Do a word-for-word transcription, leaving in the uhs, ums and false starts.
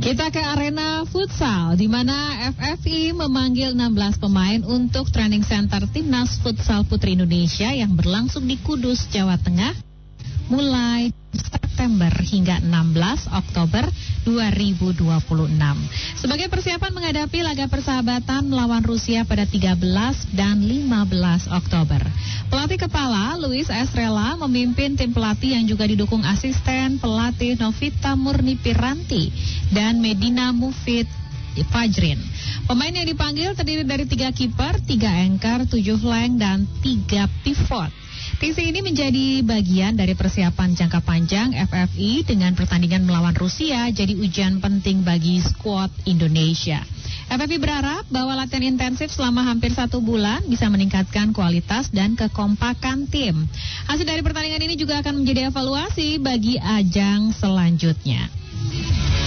Kita ke arena futsal, di mana F F I memanggil enam belas pemain untuk training center Timnas Futsal Putri Indonesia yang berlangsung di Kudus, Jawa Tengah, mulai September hingga enam belas Oktober dua ribu dua puluh enam. Sebagai persiapan menghadapi laga persahabatan melawan Rusia pada tiga belas dan lima belas Oktober. Pelatih kepala Luis Estrella memimpin tim pelatih yang juga didukung asisten pelatih Novita Murni Piranti dan Medina Mufid Fajrin. Pemain yang dipanggil terdiri dari tiga kiper, tiga anchor, tujuh flank, dan tiga pivot. Tisi ini menjadi bagian dari persiapan jangka panjang F F I dengan pertandingan melawan Rusia jadi ujian penting bagi skuad Indonesia. F F I berharap bahwa latihan intensif selama hampir satu bulan bisa meningkatkan kualitas dan kekompakan tim. Hasil dari pertandingan ini juga akan menjadi evaluasi bagi ajang selanjutnya.